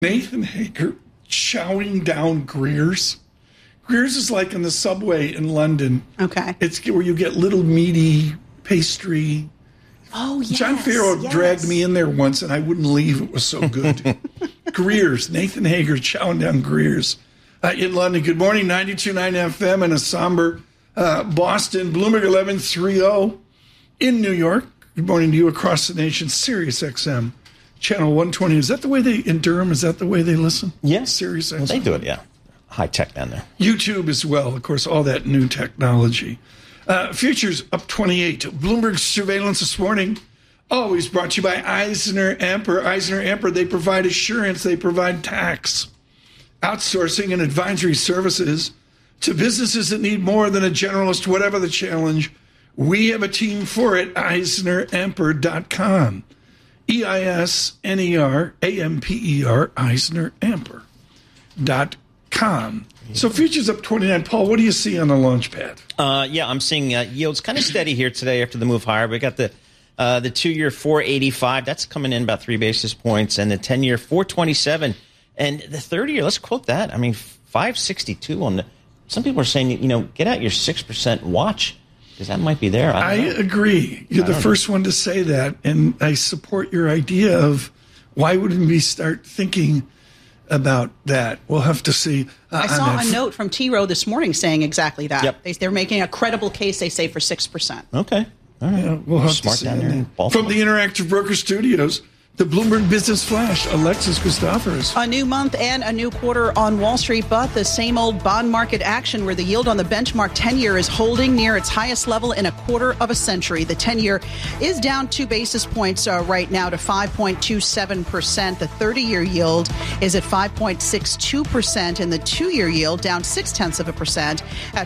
Nathan Hager chowing down Greer's. Greer's is like in the subway in London. Okay. It's where you get little meaty pastry. Oh, yes. John Farrow dragged me in there once, and I wouldn't leave. It was so good. Greer's. Nathan Hager chowing down Greer's. In London, good morning, 92.9 FM in a somber Boston, Bloomberg 1130 in New York. Good morning to you across the nation, Sirius XM, channel 120. Is that the way they, in Durham, is that the way they listen? Yes. Sirius XM. Well, they do it, yeah. High tech down there. YouTube as well, of course, all that new technology. Futures up 28. Bloomberg surveillance this morning, always brought to you by Eisner Amper. Eisner Amper, they provide assurance, they provide tax, outsourcing and advisory services to businesses that need more than a generalist, whatever the challenge. We have a team for it, EisnerAmper.com. EisnerAmper, EisnerAmper.com. So futures up 29. Paul, what do you see on the launch pad? Yeah, I'm seeing yields kind of steady here today after the move higher. We got the 2-year 485. That's coming in about 3 basis points, and the 10-year 427, and the 30-year. Let's quote that. I mean, 562 on the. Some people are saying, get out your 6% watch because that might be there. I agree. You're the first one to say that, and I support your idea of why wouldn't we start thinking about that. We'll have to see. I saw a note from T. Rowe this morning saying exactly that. Yep. They're making a credible case, they say, for 6%. Okay. All right. Yeah, we'll have Smart to see. down there in From the Interactive Broker Studios, the Bloomberg Business Flash, Alexis Christoforous. A new month and a new quarter on Wall Street, but the same old bond market action where the yield on the benchmark 10-year is holding near its highest level in a quarter of a century. The 10-year is down 2 basis points right now to 5.27%. The 30-year yield is at 5.62%, and the 2-year yield down 0.6% at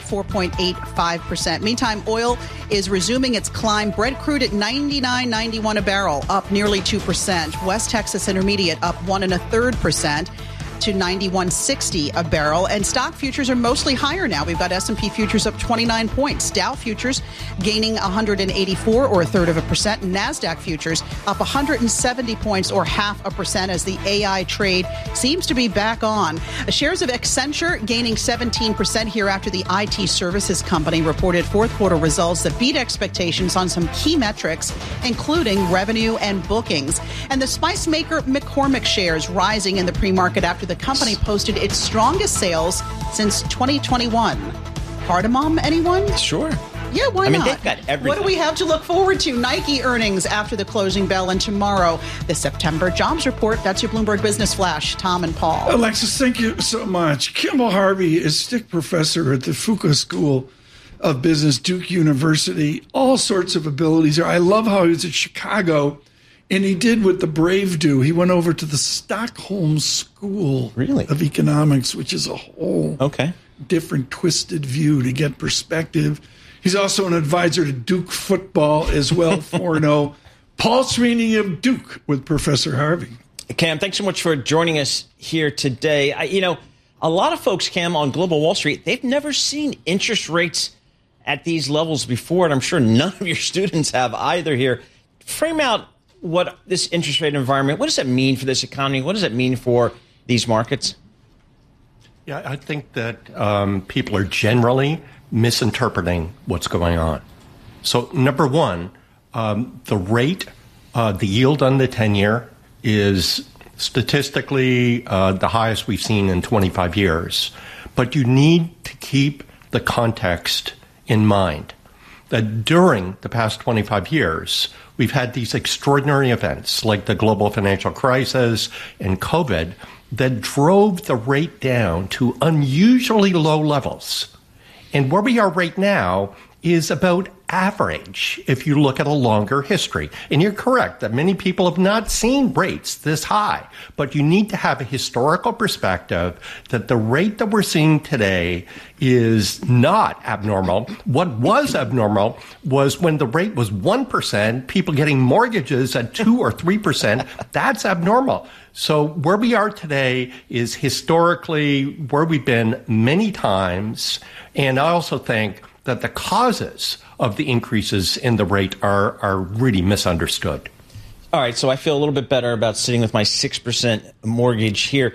4.85%. Meantime, oil is resuming its climb. Brent crude at $99.91 a barrel, up nearly 2%. West Texas Intermediate up 1.33% to $91.60 a barrel, and stock futures are mostly higher now. We've got S&P futures up 29 points, Dow futures gaining 184 or 1/3%, NASDAQ futures up 170 points or 0.5% as the AI trade seems to be back on. Shares of Accenture gaining 17% here after the IT services company reported fourth quarter results that beat expectations on some key metrics, including revenue and bookings. And the spice maker McCormick shares rising in the pre-market after the company posted its strongest sales since 2021. Cardamom, anyone? Sure. Yeah, why not? They've got everything. What do we have to look forward to? Nike earnings after the closing bell, and tomorrow, the September jobs report. That's your Bloomberg Business Flash. Tom and Paul. Alexis, thank you so much. Kimball Harvey is Stick Professor at the Fuqua School of Business, Duke University. All sorts of abilities there. I love how he was at Chicago. And he did what the brave do. He went over to the Stockholm School of Economics, which is a whole different twisted view to get perspective. He's also an advisor to Duke football as well, 4-0. Paul Sweeney of Duke with Professor Harvey. Cam, thanks so much for joining us here today. A lot of folks, Cam, on Global Wall Street, they've never seen interest rates at these levels before, and I'm sure none of your students have either here. Frame out what this interest rate environment, what does that mean for this economy? What does it mean for these markets? Yeah, I think that people are generally misinterpreting what's going on. So, number one, the rate, the yield on the 10-year is statistically the highest we've seen in 25 years. But you need to keep the context in mind that during the past 25 years, we've had these extraordinary events like the global financial crisis and COVID that drove the rate down to unusually low levels. And where we are right now is about average if you look at a longer history. And you're correct that many people have not seen rates this high, but you need to have a historical perspective that the rate that we're seeing today is not abnormal. What was abnormal was when the rate was 1%, people getting mortgages at 2 or 3%. That's abnormal. So where we are today is historically where we've been many times. And I also think that the causes of the increases in the rate are really misunderstood. All right, so I feel a little bit better about sitting with my 6% mortgage here.